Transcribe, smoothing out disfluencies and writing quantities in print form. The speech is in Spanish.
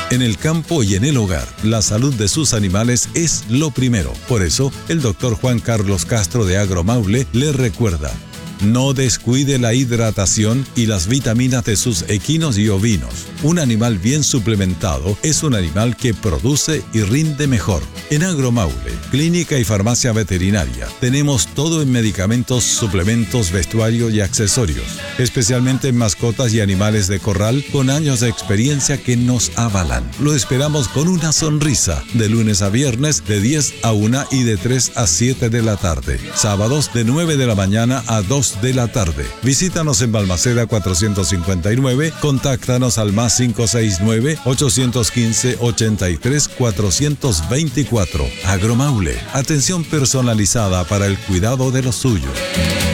En el campo y en el hogar, la salud de sus animales es lo primero. Por eso, el Dr. Juan Carlos Castro de Agromaule le recuerda: no descuide la hidratación y las vitaminas de sus equinos y ovinos. Un animal bien suplementado es un animal que produce y rinde mejor. En Agromaule, clínica y farmacia veterinaria, tenemos todo en medicamentos, suplementos, vestuario y accesorios, especialmente en mascotas y animales de corral con años de experiencia que nos avalan. Lo esperamos con una sonrisa, de lunes a viernes de 10 a 1 y de 3 a 7 de la tarde. Sábados de 9 de la mañana a 2 de la tarde. Visítanos en Balmaceda 459, contáctanos al más 569-815-83-424. Agromaule, atención personalizada para el cuidado de los suyos.